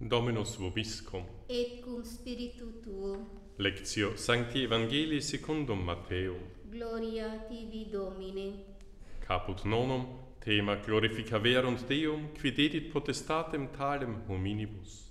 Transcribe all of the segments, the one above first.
Dominus vobiscum. Et cum spiritu tuo. Lectio Sancti Evangelii secundum Matteum. Gloria tibi, Domine. Caput nonum, thema glorificaverunt Deum, qui dedit potestatem talem hominibus.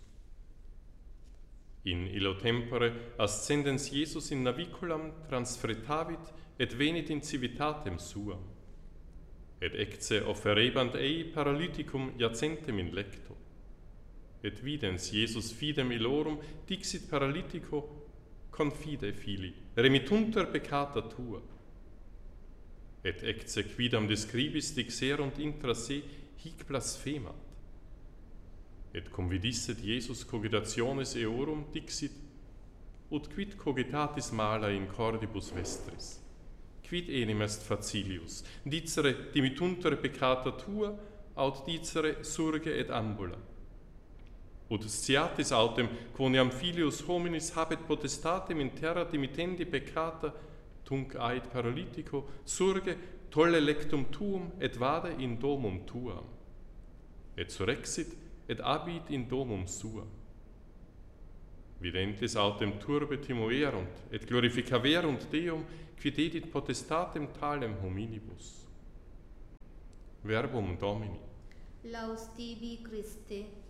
In illo tempore ascendens Iesus in naviculam transfretavit et venit in civitatem suam. Et ecce offerebant ei paralyticum iacentem in lecto. Et videns Iesus fidem illorum dixit paralytico, confide fili, remittunter peccata tua. Et ecce quidam de scribis dixerunt intra se hic blasphemat. Et convidisset Iesus cogitationes eorum dixit, ut quid cogitatis mala in cordibus vestris? Quid enim est facilius, dicere dimittunter peccata tua, aut dicere surge et ambula? Ut sciatis autem, quoniam filius hominis habet potestatem in terra dimittendi peccata, tunc ait paralytico, surge, tolle lectum tuum, et vade in domum tuam. Et surrexit, et abit in domum sua. Videntes autem turbe timoerunt, et glorificaverunt Deum, qui dedit potestatem talem hominibus. Verbum Domini. Laus tibi, Christe.